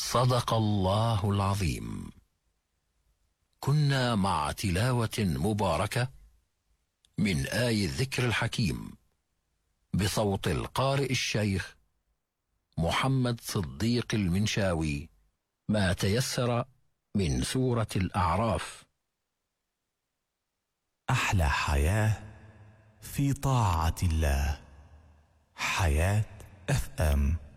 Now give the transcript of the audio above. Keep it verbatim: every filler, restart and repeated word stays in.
صدق الله العظيم. كنا مع تلاوة مباركة من آي الذكر الحكيم بصوت القارئ الشيخ محمد صديق المنشاوي، ما تيسر من سورة الأعراف. أحلى حياة في طاعة الله. حياة اف ام.